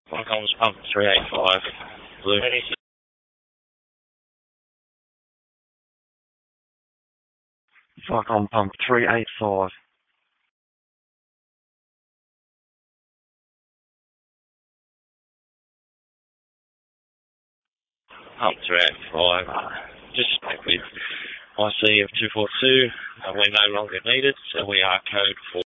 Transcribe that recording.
Falcon's pump 385. Blue. Falcon pump 385. Pump 385. Just check with IC of 242. We're no longer needed, so we are code 4.